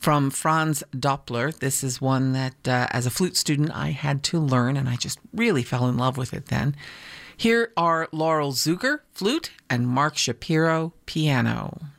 from Franz Doppler. This is one that, as a flute student, I had to learn, and I just really fell in love with it then. Here are Laurel Zuger, flute, and Mark Shapiro, piano.